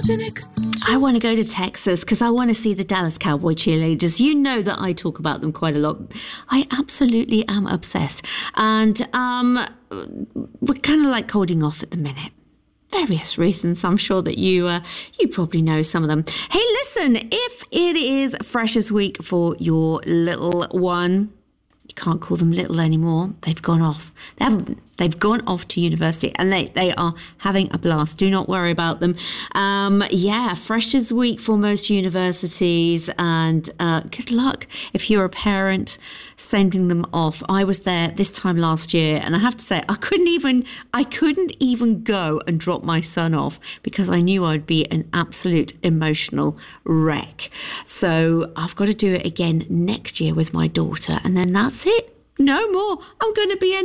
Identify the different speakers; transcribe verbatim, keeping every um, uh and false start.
Speaker 1: I want to go to Texas because I want to see the Dallas Cowboy cheerleaders. You know that I talk about them quite a lot. I absolutely am obsessed. And um, we're kind of like holding off at the minute. Various reasons. I'm sure that you uh, you probably know some of them. Hey, listen, if it is Freshers Week for your little one, you can't call them little anymore. They've gone off. They haven't. They've gone off to university and they, they are having a blast. Do not worry about them. Um, yeah, Freshers Week for most universities, and uh, good luck if you're a parent sending them off. I was there this time last year, and I have to say I couldn't even I couldn't even go and drop my son off because I knew I'd be an absolute emotional wreck. So I've got to do it again next year with my daughter, and then that's it. No more. I'm going to be an